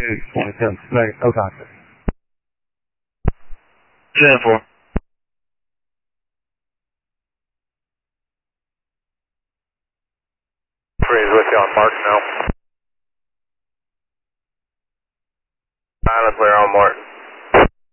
227, negative, no contact. 2-4. Freeze with you on mark now. Silent clear on Martin.